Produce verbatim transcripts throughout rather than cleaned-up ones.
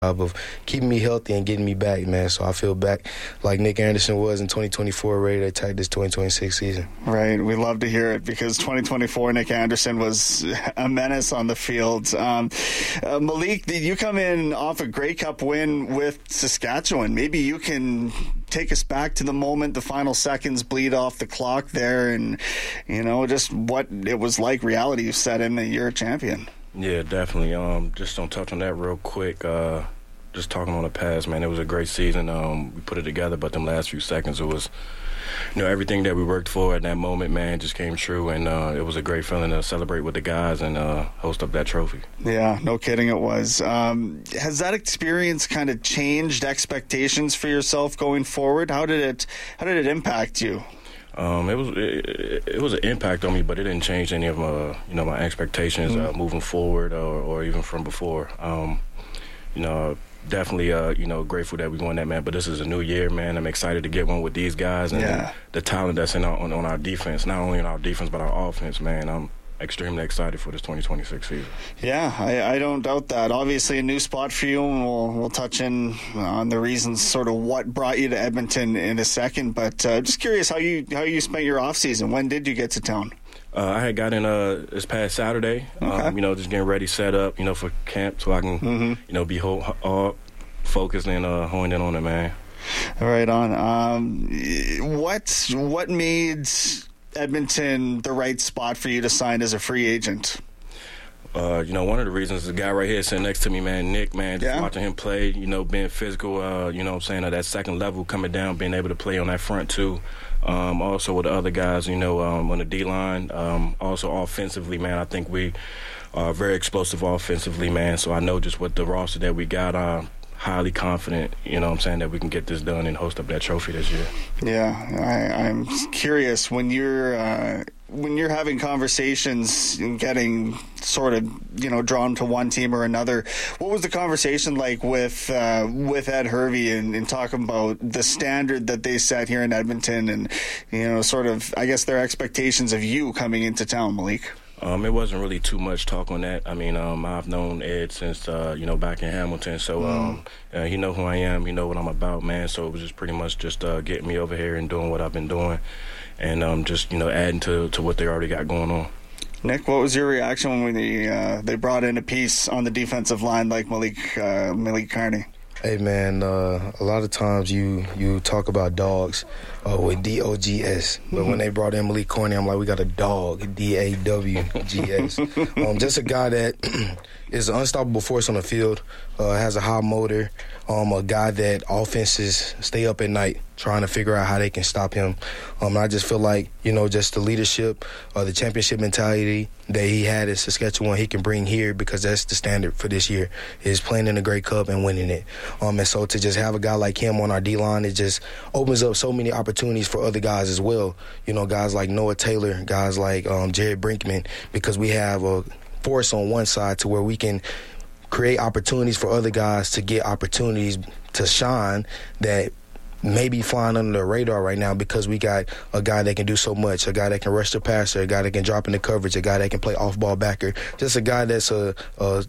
of keeping me healthy and getting me back, man. So I feel back like Nick Anderson was in twenty twenty-four, ready to attack this twenty twenty-six season. Right. We love to hear it because twenty twenty-four, Nick Anderson was a menace on the field. Um, uh, Malik, you come in off a Grey Cup win with Saskatchewan. Maybe you can take us back to the moment, the final seconds bleed off the clock there, and, you know, just what it was like, reality you set in that you're a champion. Yeah, definitely. Um, just don't touch on that real quick. Uh, just talking on the past, man, it was a great season. Um, we put it together, but them last few seconds, it was, you know, everything that we worked for at that moment, man, just came true, and uh, it was a great feeling to celebrate with the guys and uh, host up that trophy. Yeah, no kidding it was. Um, has that experience kind of changed expectations for yourself going forward? How did it, how did it impact you? Um, it was it, it was an impact on me, but it didn't change any of my you know my expectations mm-hmm. uh, moving forward or, or even from before. Um, you know, definitely uh, you know grateful that we won that, man. But this is a new year, man. I'm excited to get one with these guys and yeah. the talent that's in our, on, on our defense, not only on our defense but our offense, man. I'm extremely excited for this twenty twenty-six season. Yeah, I, I don't doubt that. Obviously, a new spot for you, and we'll we'll touch in on the reasons, sort of what brought you to Edmonton in a second. But uh, just curious how you how you spent your off season. When did you get to town? Uh, I had got in uh, this past Saturday. Okay. Um, you know, just getting ready, set up, you know, for camp, so I can mm-hmm. you know be whole, all focused and uh, honed in on it, man. Right on. Um, what what made Edmonton the right spot for you to sign as a free agent? Uh, you know, one of the reasons is the guy right here sitting next to me, man, Nick, man, just yeah. watching him play, you know, being physical, uh, you know what I'm saying, at that second level, coming down, being able to play on that front, too. Um, also with the other guys, you know, um, on the D-line. Um, also offensively, man, I think we are very explosive offensively, man, so I know just with the roster that we got, uh, highly confident, you know what I'm saying, that we can get this done and host up that trophy this year. Yeah, I, I'm curious, when you're uh, when you're having conversations and getting sort of, you know, drawn to one team or another, what was the conversation like with uh, with Ed Hervey and, and talking about the standard that they set here in Edmonton and, you know, sort of, I guess, their expectations of you coming into town, Malik? Um, it wasn't really too much talk on that. I mean, um, I've known Ed since, uh, you know, back in Hamilton. So um, uh, he know who I am. He know what I'm about, man. So it was just pretty much just uh, getting me over here and doing what I've been doing and um, just, you know, adding to, to what they already got going on. Nick, what was your reaction when they, uh, they brought in a piece on the defensive line like Malik, uh, Malik Carney? Hey, man, uh, a lot of times you, you talk about dogs uh, with D O G S, but mm-hmm. when they brought in Malik Carney, I'm like, we got a dog, D A W G S. um, just a guy that is an unstoppable force on the field, uh, has a high motor, um, a guy that offenses stay up at night trying to figure out how they can stop him. Um, and I just feel like, you know, just the leadership, uh, the championship mentality that he had at Saskatchewan, he can bring here because that's the standard for this year, is playing in the Grey Cup and winning it. Um, and so to just have a guy like him on our D-line, it just opens up so many opportunities for other guys as well. You know, guys like Noah Taylor, guys like um, Jared Brinkman, because we have a force on one side to where we can create opportunities for other guys to get opportunities to shine that may be flying under the radar right now because we got a guy that can do so much, a guy that can rush the passer, a guy that can drop in the coverage, a guy that can play off-ball backer, just a guy that's a, a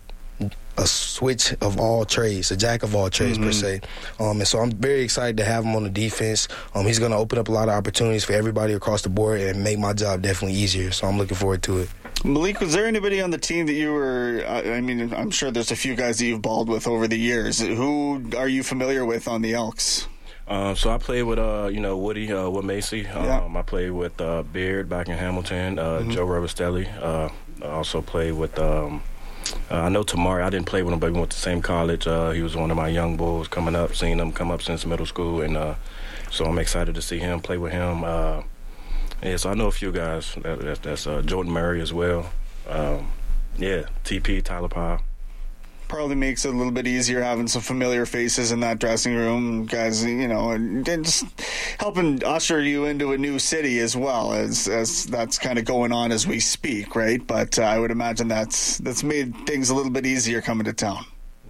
a switch of all trades, a jack of all trades, mm-hmm. per se. Um, and so I'm very excited to have him on the defense. Um, he's going to open up a lot of opportunities for everybody across the board and make my job definitely easier. So I'm looking forward to it. Malik, was there anybody on the team that you were, I mean, I'm sure there's a few guys that you've balled with over the years. Who are you familiar with on the Elks? Um, so I played with, uh, you know, Woody, uh, Wood Macy. Um, yeah. I played with uh, Beard back in Hamilton, uh, mm-hmm. Joe Robustelli. Uh, I also played with, um, uh, I know Tamari. I didn't play with him, but we went to the same college. Uh, he was one of my young bulls coming up, seeing him come up since middle school. And uh, so I'm excited to see him, play with him. Uh, yeah, so I know a few guys. That, that, that's uh, Jordan Murray as well. Um, yeah, T P, Tyler Powell. Probably makes it a little bit easier having some familiar faces in that dressing room, guys, you know, and just helping usher you into a new city as well, as as that's kind of going on as we speak, right? But uh, I would imagine that's that's made things a little bit easier coming to town. Yeah, for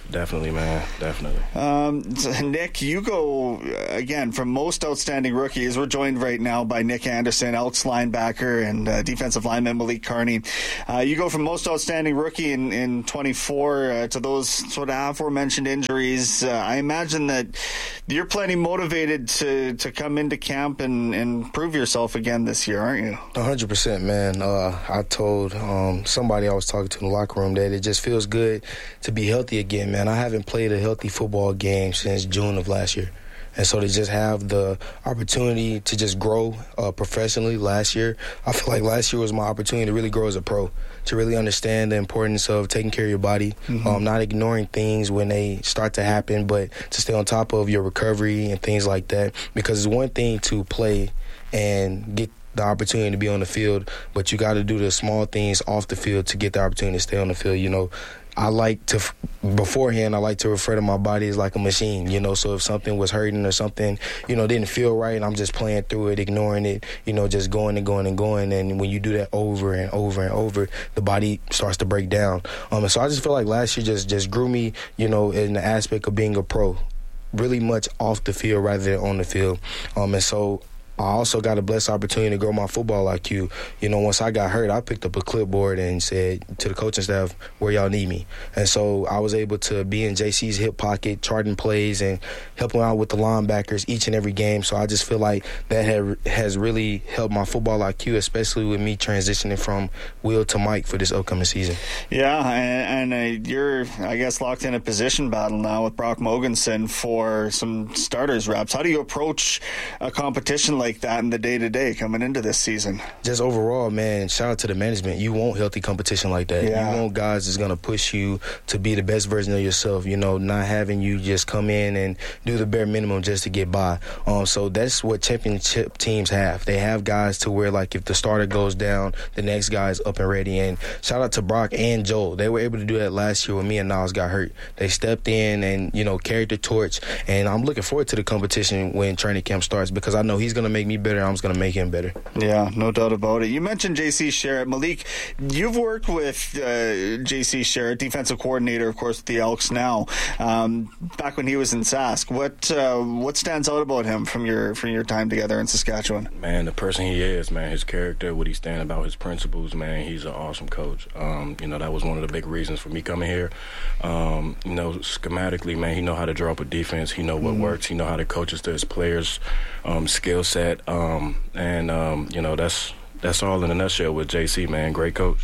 Definitely, man. Definitely. Um, Nick, you go, again, from most outstanding rookies. We're joined right now by Nick Anderson, Elks linebacker, and uh, defensive lineman Malik Carney. Uh, you go from most outstanding rookie in, in twenty-four uh, to those sort of aforementioned injuries. Uh, I imagine that you're plenty motivated to, to come into camp and, and prove yourself again this year, aren't you? one hundred percent, man. Uh, I told um, somebody I was talking to in the locker room that it just feels good to be healthy again, man. I haven't played a healthy football game since June of last year. And so to just have the opportunity to just grow uh, professionally last year, I feel like last year was my opportunity to really grow as a pro, to really understand the importance of taking care of your body, mm-hmm. um, not ignoring things when they start to happen, but to stay on top of your recovery and things like that. Because it's one thing to play and get the opportunity to be on the field, but you got to do the small things off the field to get the opportunity to stay on the field. You know, I like to, beforehand, I like to refer to my body as like a machine, you know, so if something was hurting or something, you know, didn't feel right, I'm just playing through it, ignoring it, you know, just going and going and going. And when you do that over and over and over, the body starts to break down. Um, and so I just feel like last year just, just grew me, you know, in the aspect of being a pro, really much off the field rather than on the field. Um, and so I also got a blessed opportunity to grow my football I Q. You know, once I got hurt, I picked up a clipboard and said to the coaching staff, where y'all need me. And so I was able to be in J C's hip pocket, charting plays and helping out with the linebackers each and every game. So I just feel like that had, has really helped my football I Q, especially with me transitioning from Will to Mike for this upcoming season. Yeah, and, and uh, you're, I guess, locked in a position battle now with Brock Mogensen for some starters reps. How do you approach a competition like that in the day-to-day coming into this season? Just overall, man, shout out to the management. You want healthy competition like that. Yeah. You want guys that's going to push you to be the best version of yourself, you know, not having you just come in and do the bare minimum just to get by. Um, so that's what championship teams have. They have guys to where, like, if the starter goes down, the next guy's up and ready. And shout out to Brock and Joel. They were able to do that last year when me and Niles got hurt. They stepped in and, you know, carried the torch. And I'm looking forward to the competition when training camp starts because I know he's going to make me better, I'm just going to make him better. Yeah, no doubt about it. You mentioned J C Sherritt. Malik, you've worked with uh, J C Sherritt, defensive coordinator, of course, with the Elks now, um, back when he was in Sask. What uh, what stands out about him from your from your time together in Saskatchewan? Man, the person he is, man, his character, what he stands about, his principles, man, he's an awesome coach. Um, you know, that was one of the big reasons for me coming here. Um, you know, schematically, man, he know how to draw up a defense. He know what mm-hmm. works. He know how to coach us to his players' um, skill set. Um, and, um, you know, that's that's all in a nutshell with J C, man. Great coach.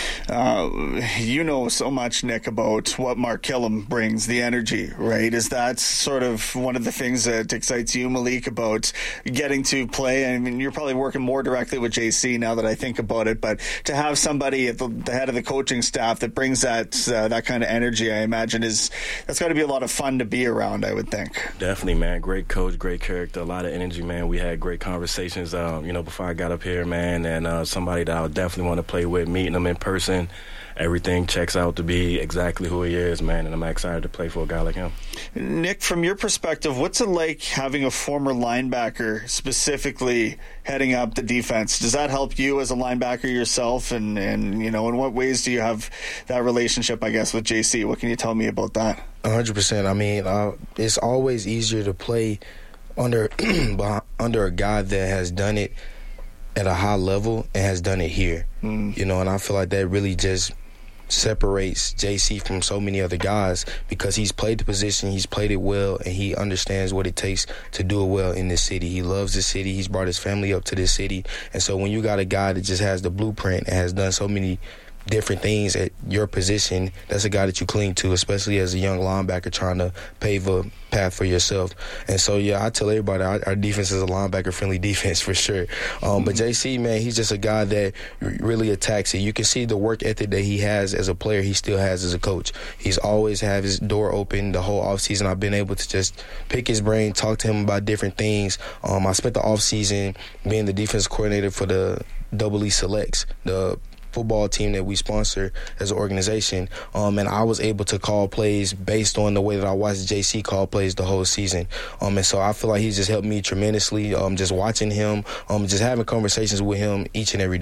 Uh, you know so much, Nick, about what Mark Killam brings, the energy, right? Is that sort of one of the things that excites you, Malik, about getting to play? I mean, you're probably working more directly with J C now that I think about it, but to have somebody at the, the head of the coaching staff that brings that uh, that kind of energy, I imagine, is that's got to be a lot of fun to be around, I would think. Definitely, man. Great coach, great character, a lot of energy, man. We had great conversations, um, you know, before I got up here, man, and uh, somebody that I would definitely want to play with, meeting them in person. Everything checks out to be exactly who he is, man, and I'm excited to play for a guy like him. Nick, from your perspective, what's it like having a former linebacker specifically heading up the defense? Does that help you as a linebacker yourself? And, and you know, in what ways do you have that relationship, I guess, with J C? What can you tell me about that? one hundred percent. I mean, uh, it's always easier to play under under a guy that has done it at a high level and has done it here. Mm. You know, and I feel like that really just separates J C from so many other guys because he's played the position, he's played it well, and he understands what it takes to do it well in this city. He loves the city. He's brought his family up to this city. And so when you got a guy that just has the blueprint and has done so many different things at your position, that's a guy that you cling to, especially as a young linebacker trying to pave a path for yourself. And so, yeah, I tell everybody our, our defense is a linebacker-friendly defense for sure. Um, mm-hmm. But J C, man, he's just a guy that really attacks it. You can see the work ethic that he has as a player, he still has as a coach. He's always had his door open the whole offseason. I've been able to just pick his brain, talk to him about different things. Um, I spent the offseason being the defense coordinator for the Double E Selects, the football team that we sponsor as an organization, um, and I was able to call plays based on the way that I watched J C call plays the whole season. Um, and so I feel like he's just helped me tremendously, um, just watching him, um, just having conversations with him each and every day.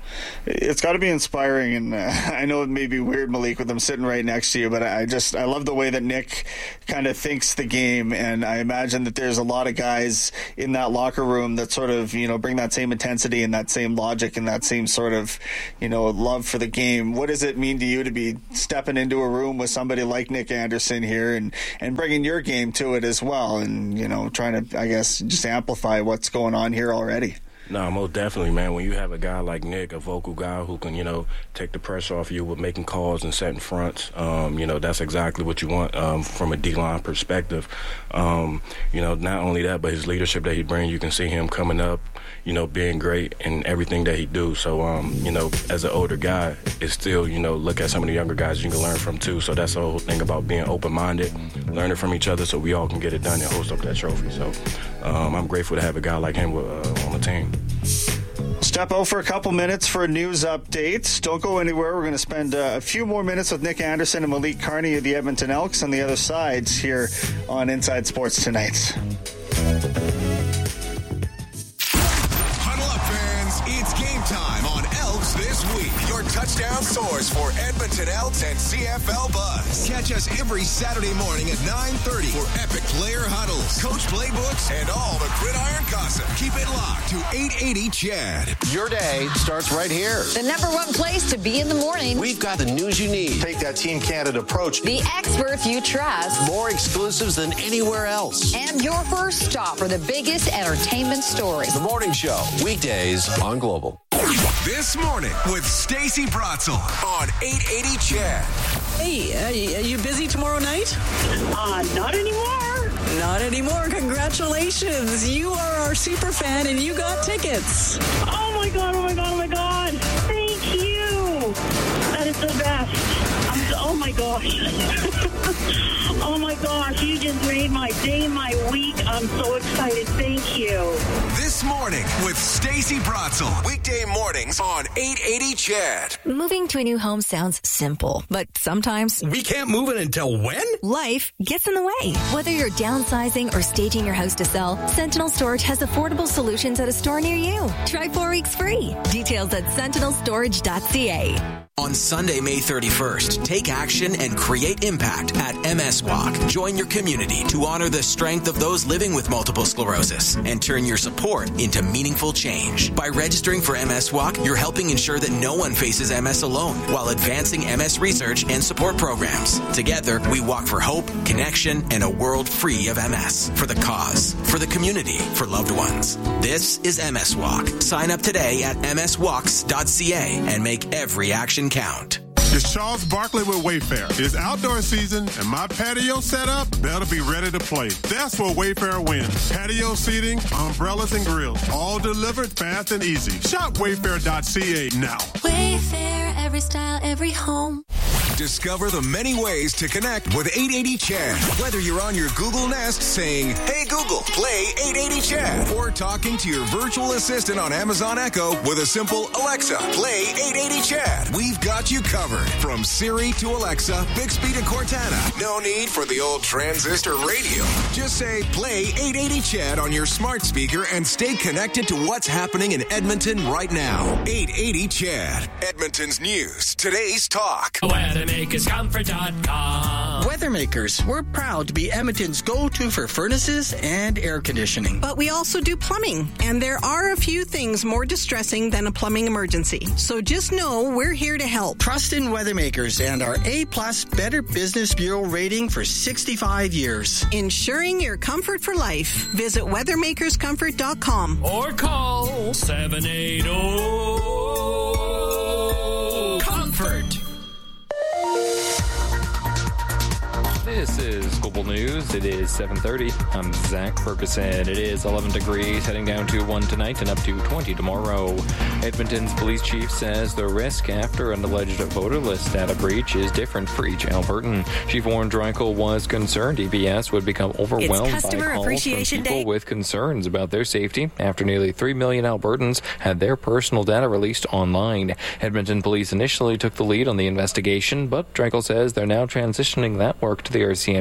It's got to be inspiring, and uh, I know it may be weird, Malik, with them sitting right next to you, but I just I love the way that Nick kind of thinks the game, and I imagine that there's a lot of guys in that locker room that sort of, you know, bring that same intensity and that same logic and that same sort of, you know, love for the game. What does it mean to you to be stepping into a room with somebody like Nick Anderson here and, and bringing your game to it as well, and, you know, trying to, I guess, just amplify what's going on here already? No, most definitely, man. When you have a guy like Nick, a vocal guy who can, you know, take the pressure off you with making calls and setting fronts, um, you know, that's exactly what you want um, from a D-line perspective. Um, you know, not only that, but his leadership that he brings, you can see him coming up, you know, being great in everything that he do. So, um, you know, as an older guy, it's still, you know, look at some of the younger guys you can learn from, too. So that's the whole thing about being open-minded, learning from each other so we all can get it done and host up that trophy. So um, I'm grateful to have a guy like him with, uh, on the team. Step out for a couple minutes for a news update. Don't go anywhere. We're going to spend uh, a few more minutes with Nick Anderson and Malik Carney of the Edmonton Elks on the other side here on Inside Sports Tonight. Huddle up, fans. It's game time on Elks This Week. Your touchdown source for Edmonton Elks and C F L Buzz. Catch us every Saturday morning at nine thirty for epic player huddles, coach playbooks, and all the gridiron gossip. Keep it locked to eight eighty C H A D. Your day starts right here. The number one place to be in the morning. We've got the news you need. Take that Team Canada approach. The experts you trust. More exclusives than anywhere else. And your first stop for the biggest entertainment stories. The Morning Show, weekdays on Global. This morning with Stacey Bratzel on eight eighty C H A D. Hey, are you busy tomorrow night? Uh, not anymore. Not anymore. Congratulations. You are our super fan and you got tickets. Oh my God, oh my God, oh my God. Thank you. That is the best. I'm so, oh my gosh. Oh my gosh, you just made my day, my week. I'm so excited. Thank you. This morning with Stacey Bratzel. Weekday mornings on eight eighty C H A D. Moving to a new home sounds simple, but sometimes we can't move it until when? Life gets in the way. Whether you're downsizing or staging your house to sell, Sentinel Storage has affordable solutions at a store near you. Try four weeks free. Details at sentinel storage dot c a. On Sunday, May thirty-first, take action and create impact at M S Walk. Join your community to honor the strength of those living with multiple sclerosis and turn your support into meaningful change. By registering for M S Walk, you're helping ensure that no one faces M S alone while advancing M S research and support programs. Together, we walk for hope, connection, and a world free of M S. For the cause, for the community, for loved ones. This is M S Walk. Sign up today at m s walks dot c a and make every action count. It's Charles Barkley with Wayfair. It's outdoor season, and my patio setup better be ready to play. That's where Wayfair wins. Patio seating, umbrellas, and grills, all delivered fast and easy. Shop wayfair dot c a now. Wayfair, every style, every home. Discover the many ways to connect with eight eighty C H A D. Whether you're on your Google Nest saying, "Hey Google, play eight eighty C H A D," or talking to your virtual assistant on Amazon Echo with a simple "Alexa, play eight eighty C H A D," we've got you covered. From Siri to Alexa, Bixby to Cortana. No need for the old transistor radio. Just say, "Play eight eighty C H A D" on your smart speaker and stay connected to what's happening in Edmonton right now. eight eighty C H A D. Edmonton's news. Today's talk. weathermakers comfort dot com. Weathermakers, we're proud to be Edmonton's go-to for furnaces and air conditioning. But we also do plumbing, and there are a few things more distressing than a plumbing emergency. So just know we're here to help. Trust in Weathermakers and our A-plus Better Business Bureau rating for sixty-five years. Ensuring your comfort for life. Visit weathermakers comfort dot com. Or call seven eight zero comfort. This is Global News. It is seven thirty. I'm Zach Ferguson. It is eleven degrees, heading down to one tonight and up to twenty tomorrow. Edmonton's police chief says the risk after an alleged voter list data breach is different for each Albertan. Chief Warren Dreichel was concerned E B S would become overwhelmed by calls from people Day. with concerns about their safety after nearly three million Albertans had their personal data released online. Edmonton police initially took the lead on the investigation, but Dreichel says they're now transitioning that work to the R C M P.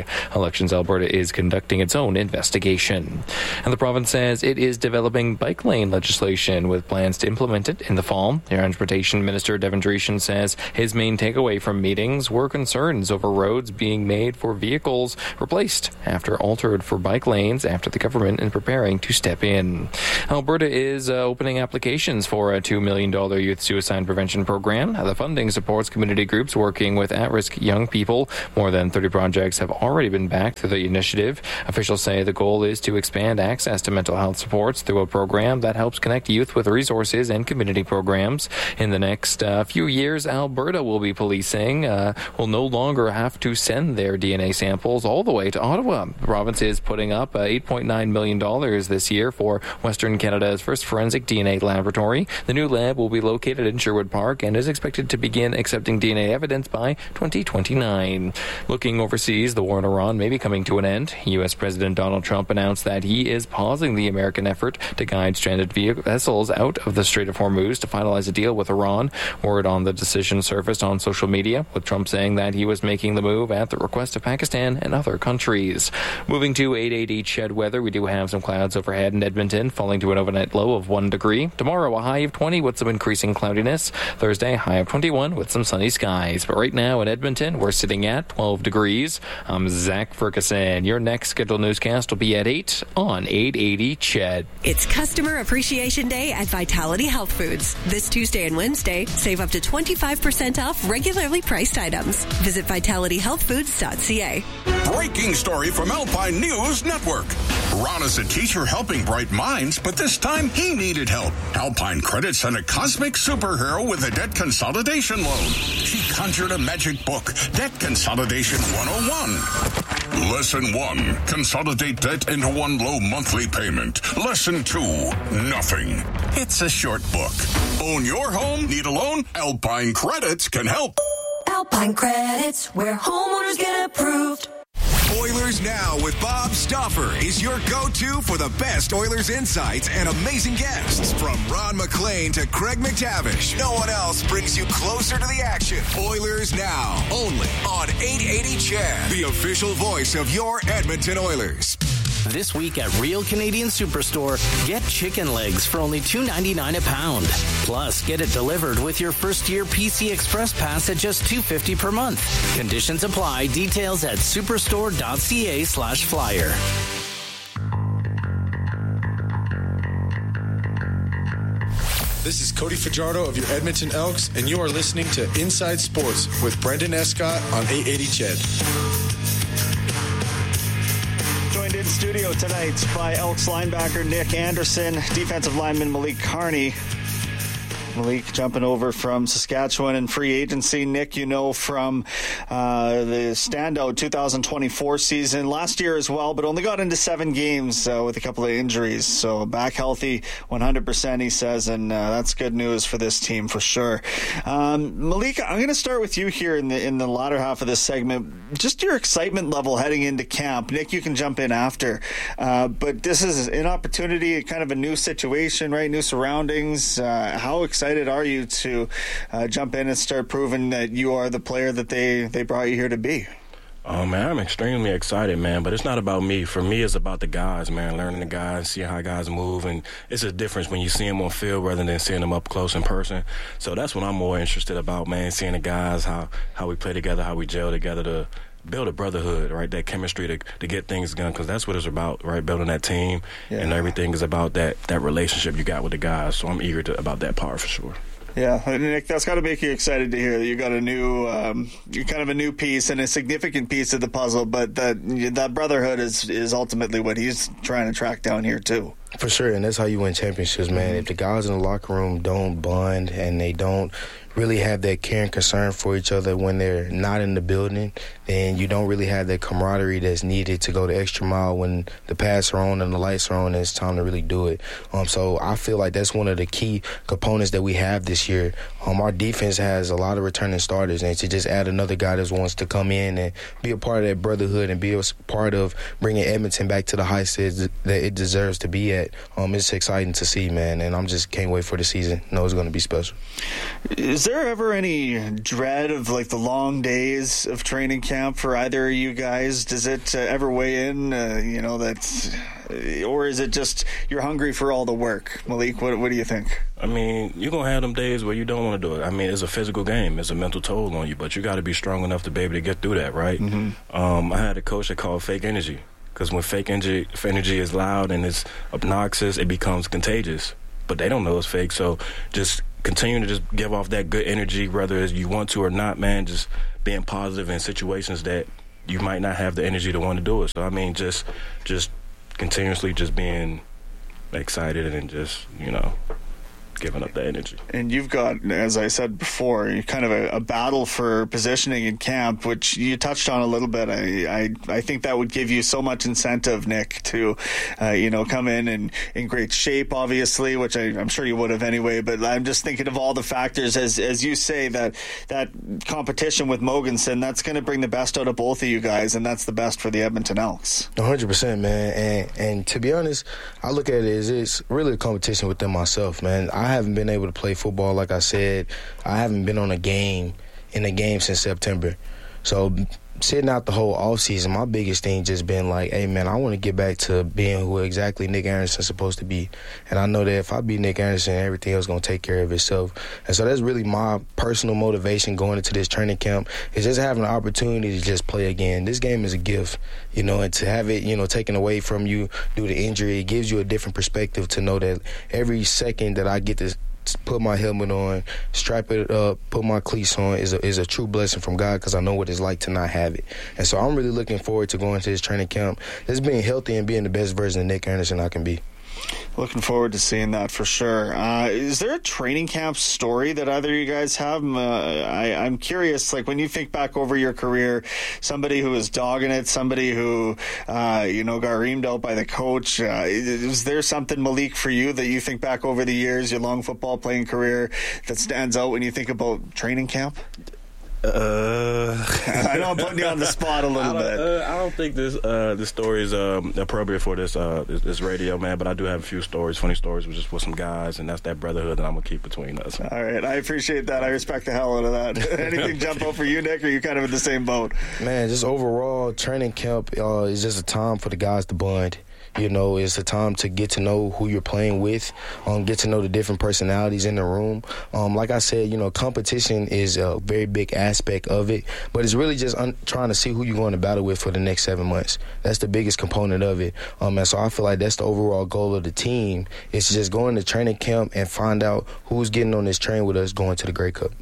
Elections Alberta is conducting its own investigation. And the province says it is developing bike lane legislation with plans to implement it in the fall. Transportation Minister Devin Dreeshen says his main takeaway from meetings were concerns over roads being made for vehicles replaced after altered for bike lanes after the government is preparing to step in. Alberta is uh, opening applications for a two million dollars youth suicide prevention program. The funding supports community groups working with at-risk young people. More than thirty projects have already been backed through the initiative. Officials say the goal is to expand access to mental health supports through a program that helps connect youth with resources and community programs. In the next uh, few years, Alberta will be policing, uh, will no longer have to send their D N A samples all the way to Ottawa. The province is putting up uh, eight point nine million dollars this year for Western Canada's first forensic D N A laboratory. The new lab will be located in Sherwood Park and is expected to begin accepting D N A evidence by twenty twenty-nine. Looking overseas, the war in Iran may be coming to an end. U S. President Donald Trump announced that he is pausing the American effort to guide stranded vessels out of the Strait of Hormuz to finalize a deal with Iran. Word on the decision surfaced on social media, with Trump saying that he was making the move at the request of Pakistan and other countries. Moving to eight eighty C H E D weather, we do have some clouds overhead in Edmonton, falling to an overnight low of one degree. Tomorrow, a high of twenty with some increasing cloudiness. Thursday, high of twenty-one with some sunny skies. But right now in Edmonton, we're sitting at twelve degrees. I'm Zach Ferguson. Your next scheduled newscast will be at eight on eight eighty C H E D. It's Customer Appreciation Day at Vitality Health Foods. This Tuesday and Wednesday, save up to twenty-five percent off regularly priced items. Visit vitality health foods dot c a. Breaking story from Alpine News Network. Ron is a teacher helping bright minds, but this time he needed help. Alpine Credit sent a cosmic superhero with a debt consolidation loan. She conjured a magic book, Debt Consolidation one oh one. Lesson one, consolidate debt into one low monthly payment. Lesson two, nothing. It's a short book. Own your home? Need a loan? Alpine Credits can help. Alpine Credits, where homeowners get approved. Oilers Now with Bob Stauffer is your go-to for the best Oilers insights and amazing guests. From Ron McLean to Craig McTavish, no one else brings you closer to the action. Oilers Now, only on eight eighty C H E D, the official voice of your Edmonton Oilers. This week at Real Canadian Superstore, get chicken legs for only two ninety-nine a pound. Plus, get it delivered with your first-year P C Express Pass at just two fifty per month. Conditions apply. Details at superstore dot c a slash flyer. This is Cody Fajardo of your Edmonton Elks, and you are listening to Inside Sports with Brendan Escott on eight eighty C H E D. Joined in studio tonight by Elks linebacker Nick Anderson, defensive lineman Malik Carney. Malik jumping over from Saskatchewan in free agency. Nick, you know from uh, the standout two thousand twenty-four season last year as well, but only got into seven games uh, with a couple of injuries. So back healthy, one hundred percent, he says, and uh, that's good news for this team for sure. Um, Malik, I'm going to start with you here in the in the latter half of this segment. Just your excitement level heading into camp. Nick, you can jump in after, uh, but this is an opportunity, kind of a new situation, right? New surroundings. Uh, how excited are you to uh, jump in and start proving that you are the player that they, they brought you here to be? Oh, man, I'm extremely excited, man, but it's not about me. For me, it's about the guys, man, learning the guys, seeing how guys move, and it's a difference when you see them on field rather than seeing them up close in person. So that's what I'm more interested about, man, seeing the guys, how, how we play together, how we gel together to build a brotherhood, right, that chemistry to, to get things done, because that's what it's about, right, building that team, yeah. And everything is about that, that relationship you got with the guys. So I'm eager to, about that part for sure. Yeah, Nick, that's got to make you excited to hear that you got a new, um, you're kind of a new piece and a significant piece of the puzzle, but that that brotherhood is is ultimately what he's trying to track down here too. For sure, and that's how you win championships, man. If the guys in the locker room don't bond and they don't really have that care and concern for each other when they're not in the building, then you don't really have that camaraderie that's needed to go the extra mile when the pads are on and the lights are on and it's time to really do it. Um, so I feel like that's one of the key components that we have this year. Um, our defense has a lot of returning starters, and to just add another guy that wants to come in and be a part of that brotherhood and be a part of bringing Edmonton back to the heights that it deserves to be at, um, it's exciting to see, man, and I'm just can't wait for the season. I know it's going to be special. Is there ever any dread of like the long days of training camp for either of you guys? Does it uh, ever weigh in, uh, you know, that, uh, or is it just you're hungry for all the work? Malik, what, what do you think? I mean, you're going to have them days where you don't want to do it. I mean, it's a physical game. It's a mental toll on you, but you got to be strong enough to be able to get through that, right? Mm-hmm. Um, I had a coach that called fake energy, because when fake energy, if energy is loud and it's obnoxious, it becomes contagious. But they don't know it's fake, so just continue to just give off that good energy, whether you want to or not, man, just being positive in situations that you might not have the energy to want to do it. So, I mean, just just continuously just being excited and just, you know, giving up the energy. And you've got, as I said before, kind of a, a battle for positioning in camp, which you touched on a little bit. I I, I think that would give you so much incentive, Nick, to uh, you know, come in and in great shape, obviously, which I, I'm sure you would have anyway. But I'm just thinking of all the factors, as as you say, that that competition with Mogensen, that's going to bring the best out of both of you guys, and that's the best for the Edmonton Elks. one hundred percent, man. And and to be honest, I look at it as it's really a competition within myself, man. I I haven't been able to play football, like I said. I haven't been on a game, in a game since September. So sitting out the whole offseason, my biggest thing just been like, hey, man, I want to get back to being who exactly Nick Anderson's supposed to be. And I know that if I be Nick Anderson, everything else is going to take care of itself. And so that's really my personal motivation going into this training camp, is just having an opportunity to just play again. This game is a gift, you know, and to have it, you know, taken away from you due to injury, it gives you a different perspective to know that every second that I get to put my helmet on, strap it up, put my cleats on is a, is a true blessing from God, because I know what it's like to not have it. And so I'm really looking forward to going to this training camp, just being healthy and being the best version of Nick Anderson I can be. Looking forward to seeing that for sure. Uh, is there a training camp story that either of you guys have? Uh, I, I'm curious, like when you think back over your career, somebody who was dogging it, somebody who, uh, you know, got reamed out by the coach. Uh, is there something, Malik, for you that you think back over the years, your long football playing career, that stands out when you think about training camp? Uh, I know I'm putting you on the spot a little I bit. Uh, I don't think this uh, this story is um, appropriate for this, uh, this this radio, man. But I do have a few stories, funny stories, with just with some guys, and that's that brotherhood that I'm gonna keep between us. All right, I appreciate that. I respect the hell out of that. Anything jump out for you, Nick? Or are you kind of in the same boat? Man, just overall, training camp uh, is just a time for the guys to bond. You know, it's a time to get to know who you're playing with, um, get to know the different personalities in the room. Um, like I said, you know, competition is a very big aspect of it, but it's really just un- trying to see who you're going to battle with for the next seven months. That's the biggest component of it. Um, and so I feel like that's the overall goal of the team, is just going to training camp and find out who's getting on this train with us going to the Grey Cup.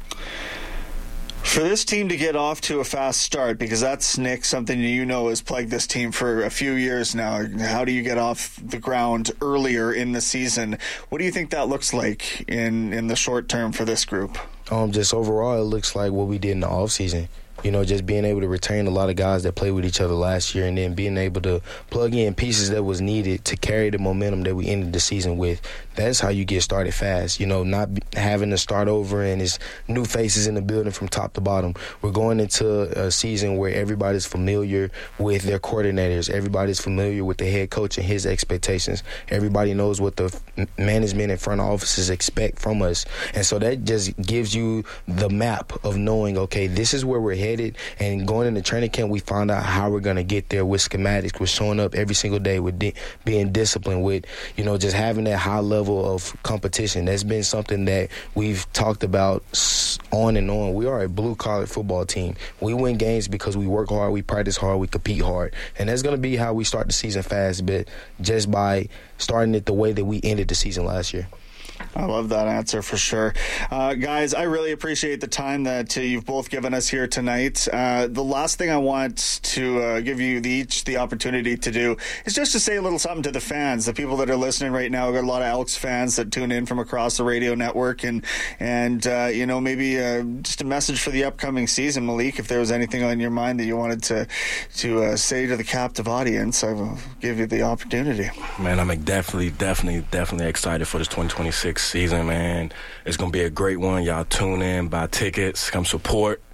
For this team to get off to a fast start, because that's, Nick, something you know has plagued this team for a few years now. How do you get off the ground earlier in the season? What do you think that looks like in, in the short term for this group? Um, just overall, it looks like what we did in the offseason. You know, just being able to retain a lot of guys that played with each other last year, and then being able to plug in pieces that was needed to carry the momentum that we ended the season with. That's how you get started fast, you know, not having to start over and it's new faces in the building from top to bottom. We're going into a season where everybody's familiar with their coordinators. Everybody's familiar with the head coach and his expectations. Everybody knows what the management and front offices expect from us. And so that just gives you the map of knowing, okay, this is where we're headed. And going into training camp, we find out how we're going to get there with schematics, with showing up every single day, with di- being disciplined, with, you know, just having that high level of competition. That's been something that we've talked about on and on. We are a blue-collar football team. We win games because we work hard, we practice hard, we compete hard. And that's going to be how we start the season fast, but just by starting it the way that we ended the season last year. I love that answer for sure. Uh, guys, I really appreciate the time that uh, you've both given us here tonight. Uh, the last thing I want to uh, give you the, each the opportunity to do is just to say a little something to the fans, the people that are listening right now. We've got a lot of Elks fans that tune in from across the radio network, and, and uh, you know, maybe uh, just a message for the upcoming season. Malik, if there was anything on your mind that you wanted to, to uh, say to the captive audience, I will give you the opportunity. Man, I'm definitely, definitely, definitely excited for this twenty twenty-six season, man. It's going to be a great one. Y'all tune in, buy tickets, come support.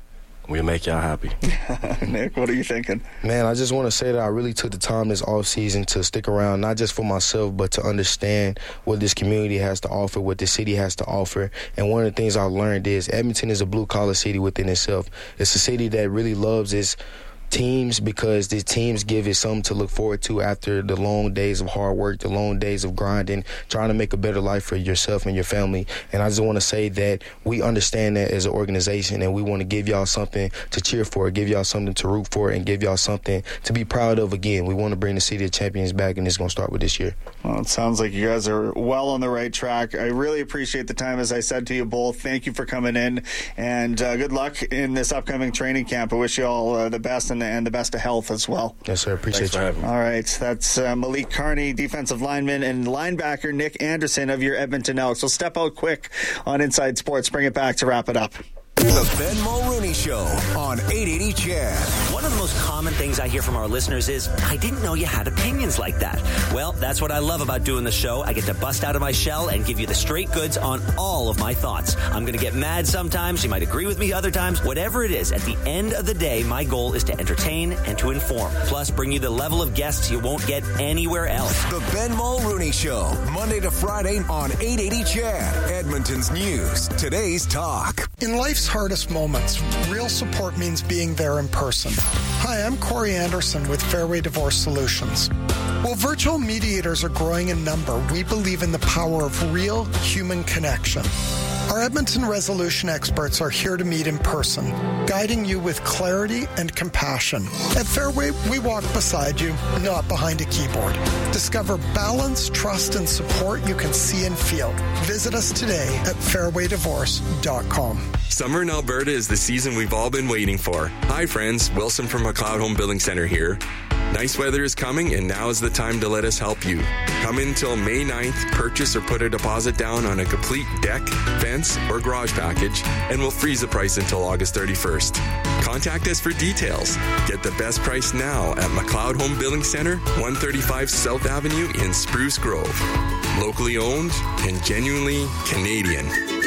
We'll make y'all happy. Nick, what are you thinking? Man, I just want to say that I really took the time this offseason to stick around, not just for myself, but to understand what this community has to offer, what the city has to offer. And one of the things I learned is Edmonton is a blue-collar city within itself. It's a city that really loves its teams because the teams give it something to look forward to after the long days of hard work, the long days of grinding, trying to make a better life for yourself and your family. And I just want to say that we understand that as an organization, and we want to give y'all something to cheer for, give y'all something to root for, and give y'all something to be proud of again. We want to bring the City of Champions back, and it's going to start with this year. Well, it sounds like you guys are well on the right track. I really appreciate the time, as I said to you both. Thank you for coming in, and uh, good luck in this upcoming training camp. I wish you all uh, the best and the, and the best of health as well. Yes, sir. Appreciate you. All right. That's uh, Malik Carney, defensive lineman, and linebacker Nick Anderson of your Edmonton Elks. So step out quick on Inside Sports. Bring it back to wrap it up. The Ben Mulrooney Show on eight eighty C H E D. One of the most common things I hear from our listeners is, I didn't know you had opinions like that. Well, that's what I love about doing the show. I get to bust out of my shell and give you the straight goods on all of my thoughts. I'm going to get mad sometimes. You might agree with me other times. Whatever it is, at the end of the day, my goal is to entertain and to inform. Plus, bring you the level of guests you won't get anywhere else. The Ben Mulrooney Show, Monday to Friday on eight eighty C H E D. Edmonton's news, today's talk. In life's hardest moments, real support means being there in person. Hi, I'm Corey Anderson with Fairway Divorce Solutions. While virtual mediators are growing in number, we believe in the power of real human connection. Our Edmonton resolution experts are here to meet in person, guiding you with clarity and compassion. At Fairway, we walk beside you, not behind a keyboard. Discover balance, trust, and support you can see and feel. Visit us today at fairway divorce dot com. Summer in Alberta is the season we've all been waiting for. Hi friends, Wilson from McLeod Home Building Center here. Nice weather is coming, and now is the time to let us help you. Come in till May ninth, purchase or put a deposit down on a complete deck, fence, or garage package, and we'll freeze the price until August thirty-first. Contact us for details. Get the best price now at McLeod Home Building Center, one thirty-five South Avenue in Spruce Grove. Locally owned and genuinely Canadian.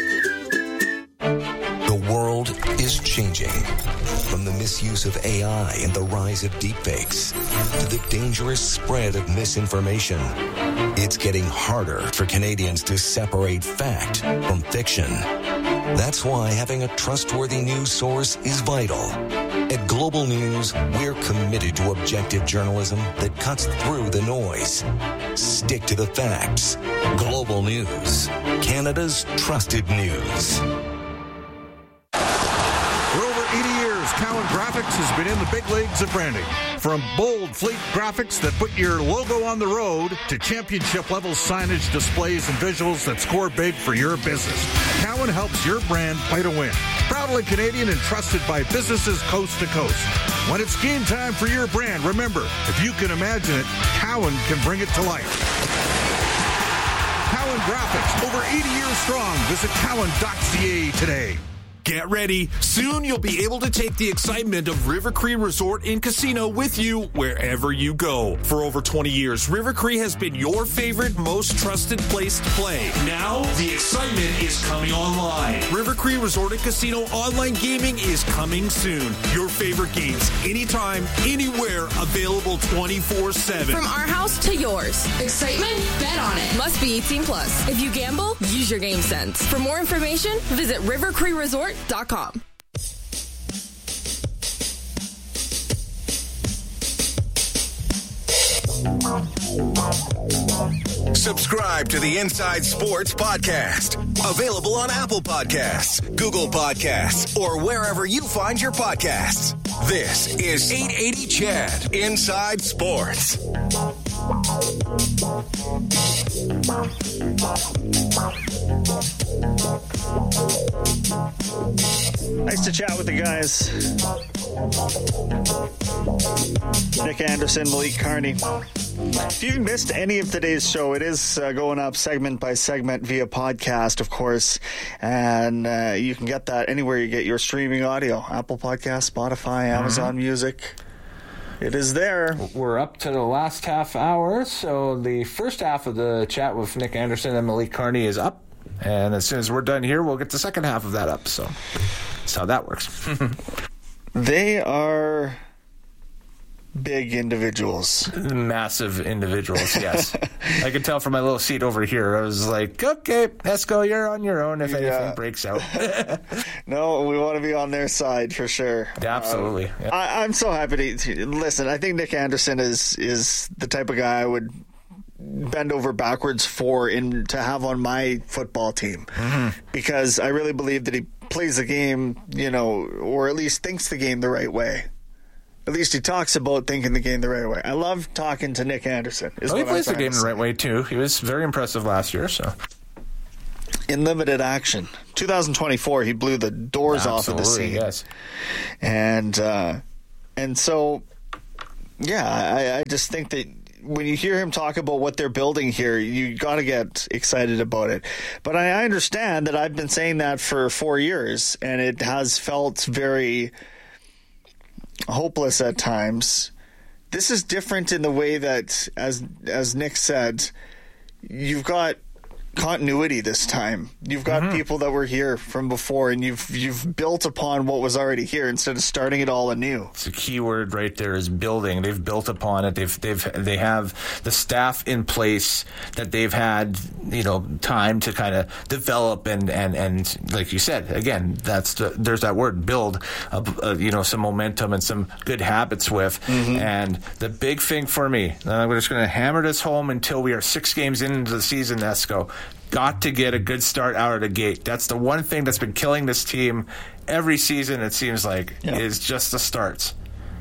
The world is changing. From the misuse of A I and the rise of deepfakes to the dangerous spread of misinformation, it's getting harder for Canadians to separate fact from fiction. That's why having a trustworthy news source is vital. At Global News, we're committed to objective journalism that cuts through the noise. Stick to the facts. Global News, Canada's trusted news. Cowan Graphics has been in the big leagues of branding. From bold fleet graphics that put your logo on the road to championship-level signage, displays, and visuals that score big for your business, Cowan helps your brand play to win. Proudly Canadian and trusted by businesses coast to coast. When it's game time for your brand, remember, if you can imagine it, Cowan can bring it to life. Cowan Graphics, over eighty years strong. Visit cowan dot c a today. Get ready. Soon you'll be able to take the excitement of River Cree Resort and Casino with you wherever you go. For over twenty years, River Cree has been your favorite, most trusted place to play. Now, the excitement is coming online. River Cree Resort and Casino online gaming is coming soon. Your favorite games, anytime, anywhere, available twenty-four seven. From our house to yours. Excitement? Bet on it. Must be eighteen plus. If you gamble, use your game sense. For more information, visit river cree resort dot com. Subscribe to the Inside Sports Podcast. Available on Apple Podcasts, Google Podcasts, or wherever you find your podcasts. This is eight eighty C H E D Inside Sports. Nice to chat with the guys. Nick Anderson, Malik Carney. If you missed any of today's show, it is uh, going up segment by segment via podcast, of course. And uh, you can get that anywhere you get your streaming audio. Apple Podcasts, Spotify, Amazon mm-hmm. Music. It is there. We're up to the last half hour. So the first half of the chat with Nick Anderson and Malik Carney is up. And as soon as we're done here, we'll get the second half of that up. So that's how that works. They are big individuals. Massive individuals, yes. I could tell from my little seat over here. I was like, okay, Esco, you're on your own if yeah. anything breaks out. No, we want to be on their side for sure. Yeah, absolutely. Um, yeah. I, I'm so happy to listen. I think Nick Anderson is is the type of guy I would bend over backwards for in to have on my football team, mm-hmm. because I really believe that he plays the game, you know, or at least thinks the game the right way. At least he talks about thinking the game the right way. I love talking to Nick Anderson. Well, he plays the game the right way, too. He was very impressive last year. So, in limited action. twenty twenty-four, he blew the doors Absolutely, off of the scene. Yes. And, uh, and so, yeah, I, I just think that when you hear him talk about what they're building here, you got to get excited about it. But I, I understand that I've been saying that for four years, and it has felt very hopeless at times. This is different in the way that, as as Nick said, you've got continuity this time. You've got mm-hmm. people that were here from before, and you've you've built upon what was already here instead of starting it all anew. It's a key word right there is building. They've built upon it. They've they've they have the staff in place that they've had, you know, time to kind of develop and and and like you said, again, that's the, there's that word build, uh, uh, you know, some momentum and some good habits with. Mm-hmm. And the big thing for me, and I'm just going to hammer this home until we are six games into the season, Esco. Got to get a good start out of the gate. That's the one thing that's been killing this team every season, it seems like, yeah. is just the starts.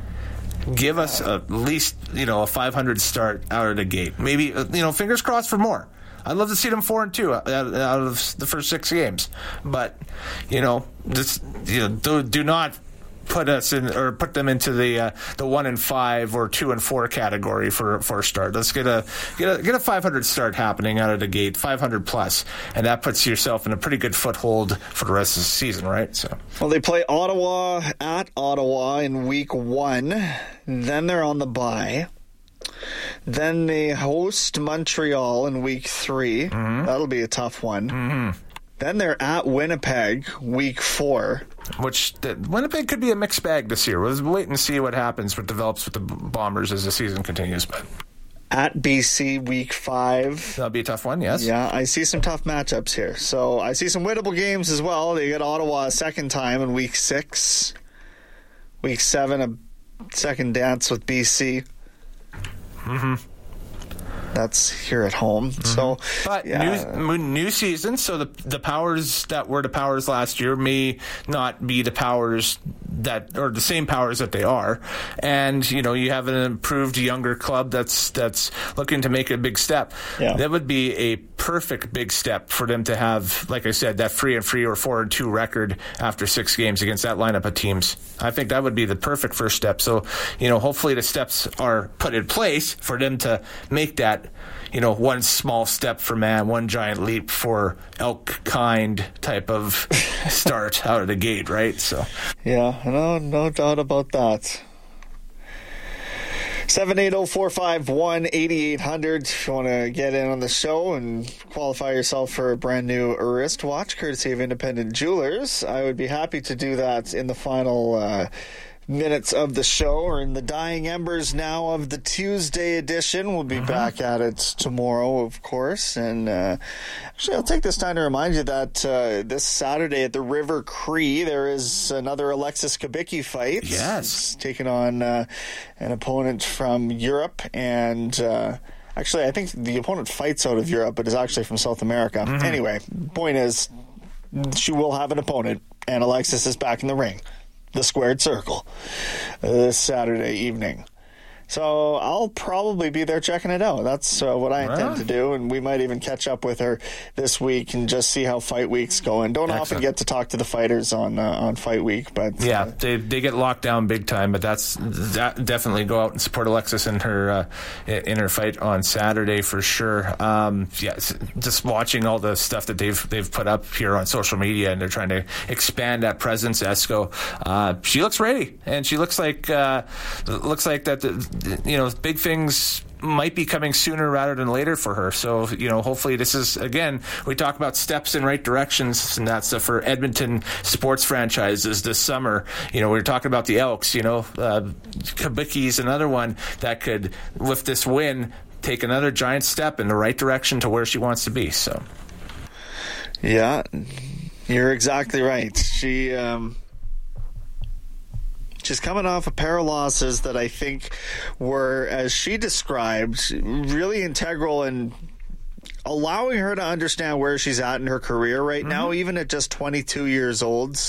Give us at least, you know, a five hundred start out of the gate. Maybe, you know, fingers crossed for more. I'd love to see them four and two out of the first six games. But, you know, this, you know, do, do not put us in or put them into the uh, the one and five or two and four category for for a start. Let's get a get a get a five hundred start happening out of the gate, five hundred plus, and that puts yourself in a pretty good foothold for the rest of the season, right? So, well, they play Ottawa at Ottawa in week one, then they're on the bye. Then they host Montreal in week three. Mm-hmm. That'll be a tough one. Mm-hmm. Then they're at Winnipeg week four. Which, the, Winnipeg could be a mixed bag this year. We'll wait and see what happens, what develops with the Bombers as the season continues. But at B C week five. That'll be a tough one, yes. Yeah, I see some tough matchups here. So I see some winnable games as well. They get Ottawa a second time in week six. Week seven, a second dance with B C. Mm-hmm. That's here at home. Mm-hmm. So, but yeah. new, new season, so the the powers that were the powers last year may not be the powers that, or the same powers that they are. And you know, you have an improved younger club that's that's looking to make a big step. Yeah. That would be a perfect big step for them to have, like I said, that three and three or four and two record after six games against that lineup of teams. I think that would be the perfect first step. So, you know, hopefully the steps are put in place for them to make that, you know, one small step for man, one giant leap for elk kind type of start out of the gate, right? So, yeah, no, no doubt about that. seven eight zero, four five one, eight eight zero zero if you want to get in on the show and qualify yourself for a brand new wristwatch courtesy of Independent Jewelers. I would be happy to do that in the final uh, minutes of the show, or in the dying embers now of the Tuesday edition. We'll be mm-hmm. back at it tomorrow, of course. And uh, actually, I'll take this time to remind you that uh, this Saturday at the River Cree, there is another Alexis Kubicki fight. Yes. He's taking on uh, an opponent from Europe, and uh, actually, I think the opponent fights out of Europe, but is actually from South America. Mm-hmm. Anyway, point is, she will have an opponent, and Alexis is back in the ring. The Squared Circle this Saturday evening. So I'll probably be there checking it out. That's uh, what I intend right. to do, and we might even catch up with her this week and just see how fight week's going. Don't Excellent. often get to talk to the fighters on uh, on fight week, but yeah, uh, they they get locked down big time. But that's that definitely go out and support Alexis in her uh, in her fight on Saturday for sure. Um, yeah, just watching all the stuff that they've they've put up here on social media, and they're trying to expand that presence. Esco, uh, she looks ready, and she looks like uh, looks like that. The, you know, big things might be coming sooner rather than later for her. So, you know, hopefully this is, again, we talk about steps in right directions, and that's uh, for Edmonton sports franchises this summer. You know, we were talking about the Elks, you know, uh, Kabicki's another one that could, with this win, take another giant step in the right direction to where she wants to be. So, yeah, you're exactly right. She, um, she's coming off a pair of losses that I think were, as she described, really integral in allowing her to understand where she's at in her career right mm-hmm. now, even at just twenty-two years old.